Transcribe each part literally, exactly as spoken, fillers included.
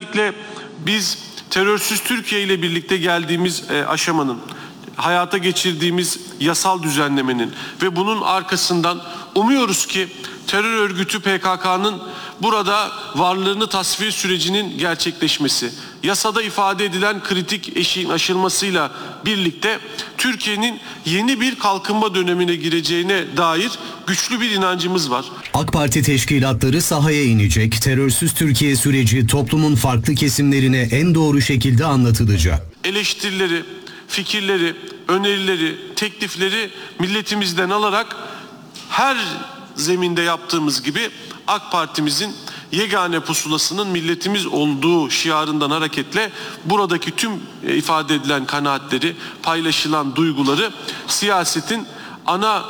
özellikle biz terörsüz Türkiye ile birlikte geldiğimiz e, aşamanın, hayata geçirdiğimiz yasal düzenlemenin ve bunun arkasından umuyoruz ki terör örgütü P K K'nın burada varlığını tasfiye sürecinin gerçekleşmesi, yasada ifade edilen kritik eşiğin aşılmasıyla birlikte Türkiye'nin yeni bir kalkınma dönemine gireceğine dair güçlü bir inancımız var. AK Parti teşkilatları sahaya inecek, terörsüz Türkiye süreci toplumun farklı kesimlerine en doğru şekilde anlatılacak. Eleştirileri, fikirleri, önerileri, teklifleri milletimizden alarak her zeminde yaptığımız gibi AK Parti'mizin yegane pusulasının milletimiz olduğu şiarından hareketle buradaki tüm ifade edilen kanaatleri, paylaşılan duyguları siyasetin ana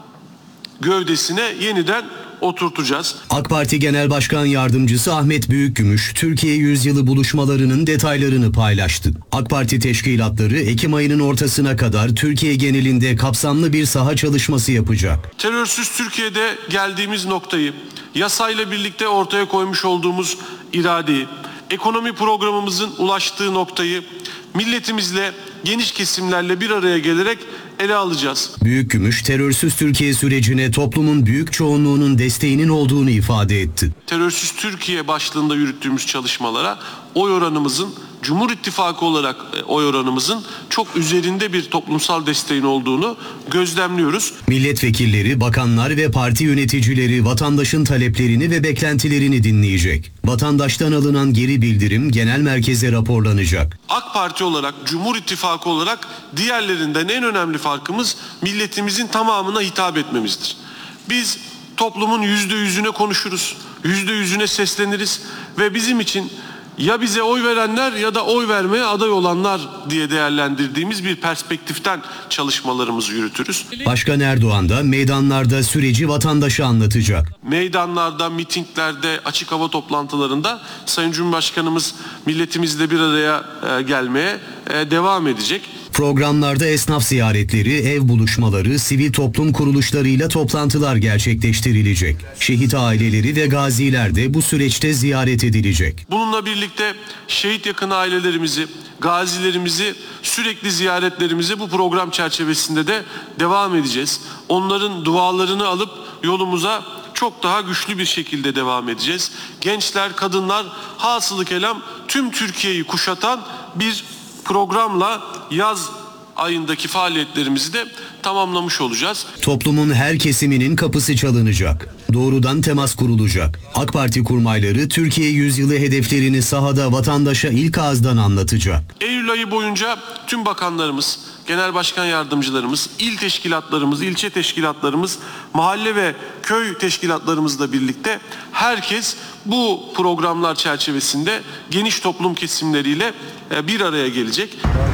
gövdesine yeniden oturtacağız. AK Parti Genel Başkan Yardımcısı Ahmet Büyükgümüş, Türkiye Yüzyılı buluşmalarının detaylarını paylaştı. AK Parti teşkilatları Ekim ayının ortasına kadar Türkiye genelinde kapsamlı bir saha çalışması yapacak. Terörsüz Türkiye'de geldiğimiz noktayı, yasayla birlikte ortaya koymuş olduğumuz iradeyi, ekonomi programımızın ulaştığı noktayı milletimizle, geniş kesimlerle bir araya gelerek ele alacağız. Büyükgümüş, terörsüz Türkiye sürecine toplumun büyük çoğunluğunun desteğinin olduğunu ifade etti. Terörsüz Türkiye başlığında yürüttüğümüz çalışmalara oy oranımızın, Cumhur İttifakı olarak oy oranımızın çok üzerinde bir toplumsal desteğin olduğunu gözlemliyoruz. Milletvekilleri, bakanlar ve parti yöneticileri vatandaşın taleplerini ve beklentilerini dinleyecek. Vatandaştan alınan geri bildirim genel merkeze raporlanacak. AK Parti olarak, Cumhur İttifakı olarak diğerlerinden en önemli farkımız milletimizin tamamına hitap etmemizdir. Biz toplumun yüzde yüzüne konuşuruz, yüzde yüzüne sesleniriz ve bizim için ya bize oy verenler ya da oy vermeye aday olanlar diye değerlendirdiğimiz bir perspektiften çalışmalarımızı yürütürüz. Başkan Erdoğan da meydanlarda süreci vatandaşa anlatacak. Meydanlarda, mitinglerde, açık hava toplantılarında Sayın Cumhurbaşkanımız milletimizle bir araya e, gelmeye e, devam edecek. Programlarda esnaf ziyaretleri, ev buluşmaları, sivil toplum kuruluşlarıyla toplantılar gerçekleştirilecek. Şehit aileleri ve gaziler de bu süreçte ziyaret edilecek. Bununla birlikte şehit yakın ailelerimizi, gazilerimizi sürekli ziyaretlerimize bu program çerçevesinde de devam edeceğiz. Onların dualarını alıp yolumuza çok daha güçlü bir şekilde devam edeceğiz. Gençler, kadınlar, hasılı kelam tüm Türkiye'yi kuşatan bir programla yaz ayındaki faaliyetlerimizi de tamamlamış olacağız. Toplumun her kesiminin kapısı çalınacak. Doğrudan temas kurulacak. AK Parti kurmayları Türkiye Yüzyılı hedeflerini sahada vatandaşa ilk ağızdan anlatacak. Eylül ayı boyunca tüm bakanlarımız, genel başkan yardımcılarımız, il teşkilatlarımız, ilçe teşkilatlarımız, mahalle ve köy teşkilatlarımızla birlikte herkes bu programlar çerçevesinde geniş toplum kesimleriyle bir araya gelecek.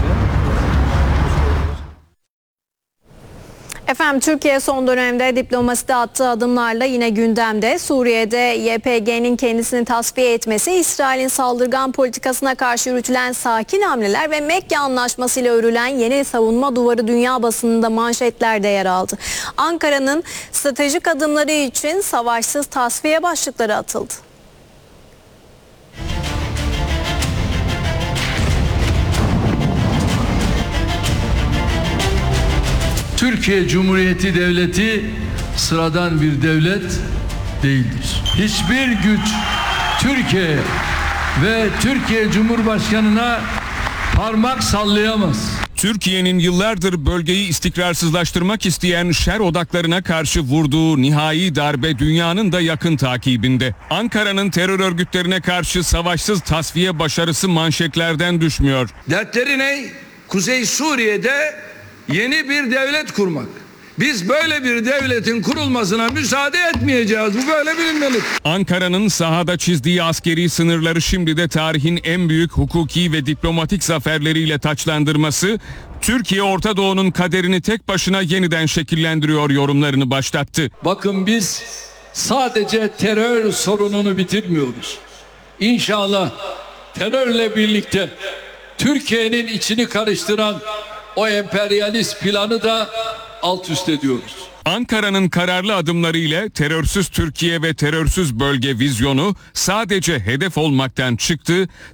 Efendim, Türkiye son dönemde diplomaside attığı adımlarla yine gündemde. Suriye'de Y P G'nin kendisini tasfiye etmesi, İsrail'in saldırgan politikasına karşı yürütülen sakin hamleler ve Mekke Anlaşması ile örülen yeni savunma duvarı dünya basınında manşetlerde yer aldı. Ankara'nın stratejik adımları için savaşsız tasfiye başlıkları atıldı. Türkiye Cumhuriyeti Devleti sıradan bir devlet değildir. Hiçbir güç Türkiye ve Türkiye Cumhurbaşkanı'na parmak sallayamaz. Türkiye'nin yıllardır bölgeyi istikrarsızlaştırmak isteyen şer odaklarına karşı vurduğu nihai darbe dünyanın da yakın takibinde. Ankara'nın terör örgütlerine karşı savaşsız tasfiye başarısı manşetlerden düşmüyor. Dertleri ne? Kuzey Suriye'de yeni bir devlet kurmak. Biz böyle bir devletin kurulmasına müsaade etmeyeceğiz. Bu böyle bilinmeli. Ankara'nın sahada çizdiği askeri sınırları şimdi de tarihin en büyük hukuki ve diplomatik zaferleriyle taçlandırması, Türkiye Orta Doğu'nun kaderini tek başına yeniden şekillendiriyor yorumlarını başlattı. Bakın, biz sadece terör sorununu bitirmiyoruz. İnşallah terörle birlikte Türkiye'nin içini karıştıran o emperyalist planı da alt üst ediyoruz. Ankara'nın kararlı adımlarıyla terörsüz Türkiye ve terörsüz bölge vizyonu sadece hedef olmaktan çıktı,